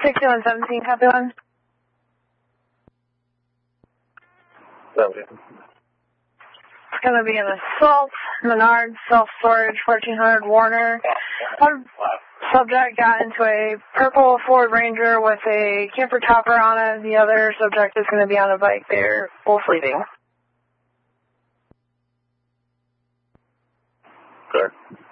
6117, copy one. 70. It's going to be an assault, Menard, self-storage, 1400 Warner. Subject got into a purple Ford Ranger with a camper topper on it. The other subject is going to be on a bike. They're both leaving. Good.